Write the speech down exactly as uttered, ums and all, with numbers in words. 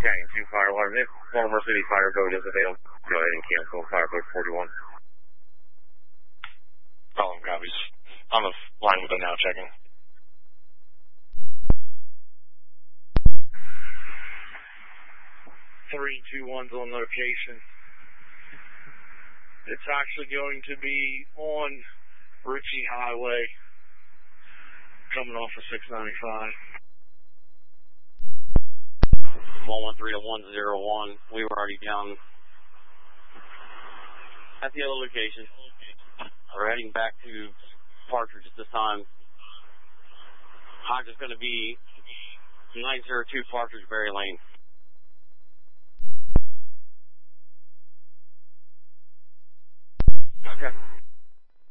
Canyon two fire alarm. If Baltimore City Fire Code is available, go ahead and cancel Fire Code forty-one. Column copies. On the line with them now, checking. three two one's on location. It's actually going to be on Ritchie Highway, coming off of six ninety-five. one one three to one zero one. We were already down at the other location. We're heading back to Partridge at this time. Hodge is going to be nine zero two Partridge Berry Lane.